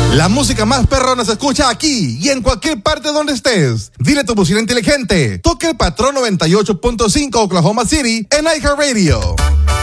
La música más perrona se escucha aquí y en cualquier parte donde estés. Dile a tu bocina inteligente, toca el patrón 98.5 Oklahoma City en iHeartRadio.